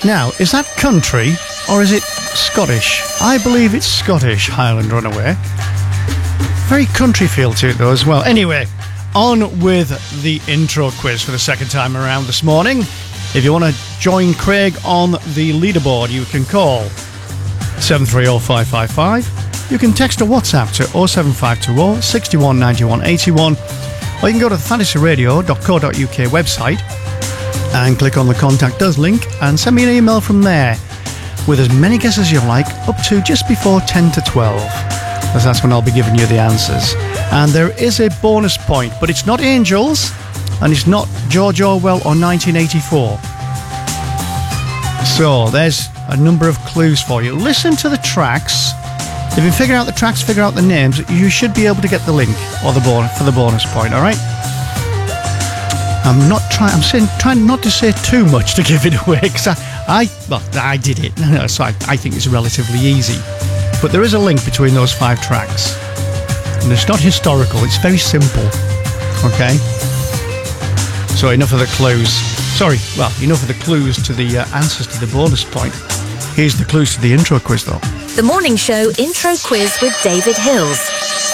Now, is that country or is it Scottish? I believe it's Scottish, Highland Runaway. Very country feel to it though as well. Anyway, on with the intro quiz for the second time around this morning. If you want to join Craig on the leaderboard, you can call 730-555. You can text or WhatsApp to 07520 61 91 81. Or you can go to the fantasyradio.co.uk website and click on the Contact Us link and send me an email from there with as many guesses as you like, up to just before 10 to 12, because that's when I'll be giving you the answers. And there is a bonus point, but it's not Angels, and it's not George Orwell or 1984. So there's a number of clues for you. Listen to the tracks. If you figure out the tracks, figure out the names, you should be able to get the link or the bonus for the bonus point, all right? I'm trying not to say too much to give it away, because I did it, so I think it's relatively easy. But there is a link between those 5 tracks. And it's not historical, it's very simple, okay? So enough of the clues. Enough of the clues to the answers to the bonus point. Here's the clues to the intro quiz, though. The morning show intro quiz with David Hills.